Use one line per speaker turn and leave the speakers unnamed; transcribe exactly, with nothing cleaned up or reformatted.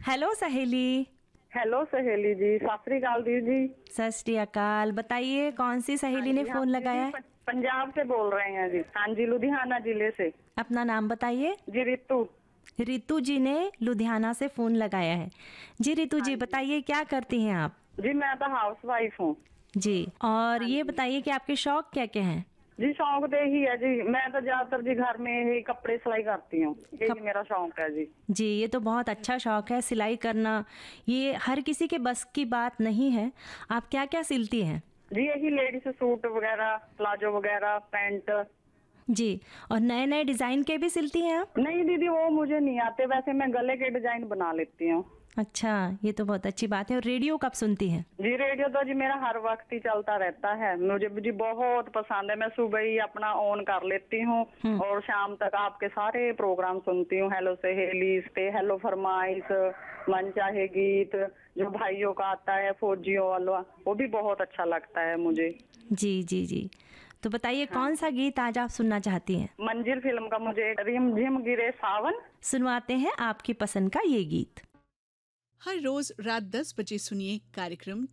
Hello सहेली।
Hello सहेली जी, सत श्री अकाल दी जी।
सत श्री अकाल। बताइए कौन सी सहेली ने फोन लगाया है?
पंजाब से बोल रहे हैं जी। हाँ जी, लुधियाना जिले से।
अपना नाम बताइए।
जी रितु।
रितु जी ने लुधियाना से फोन लगाया है। जी रितु जी, बताइए क्या करती हैं आप?
जी मैं तो हाउस वाइफ हूँ
जी, और ये बताइए कि आपके शौक क्या क्या हैं?
जी। शौक तो यही है जी, मैं तो ज्यादातर जी घर में ही कपड़े सिलाई करती हूँ, यही
कप...
मेरा शौक है जी।
जी, ये तो बहुत अच्छा शौक है, सिलाई करना। ये हर किसी के बस की बात नहीं है। आप क्या क्या सिलती हैं?
जी यही लेडीज सूट वगैरह, प्लाजो वगैरह, पैंट।
जी, और नए नए डिजाइन के भी सिलती हैं आप?
नहीं दीदी, वो मुझे नहीं आते, वैसे मैं गले के डिजाइन बना लेती हूँ।
अच्छा, ये तो बहुत अच्छी बात है। और रेडियो कब सुनती हैं?
जी रेडियो तो जी मेरा हर वक्त ही चलता रहता है, मुझे जी बहुत पसंद है। मैं सुबह ही अपना ऑन कर लेती हूँ और शाम तक आपके सारे प्रोग्राम सुनती हूँ। हेलो सहेली पे, हेलो फरमाइश, मन चाहे गीत, जो भाइयों का आता है फौजियों वाला, वो भी बहुत अच्छा लगता है मुझे।
जी जी जी। तो बताइए हाँ। कौन सा गीत आज आप सुनना चाहती हैं?
मंजिल फिल्म का मुझे रिम झिम गिरे सावन।
सुनवाते हैं आपकी पसंद का ये गीत।
हर रोज रात दस बजे सुनिए कार्यक्रम